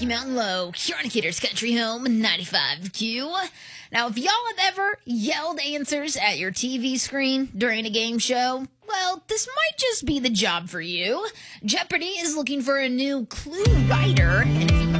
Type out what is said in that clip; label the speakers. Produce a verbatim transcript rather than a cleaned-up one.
Speaker 1: Rocky Mountain Low, Chronicator's Country Home, ninety-five Q. Now, if y'all have ever yelled answers at your T V screen during a game show, well, this might just be the job for you. Jeopardy is looking for a new clue writer, and if you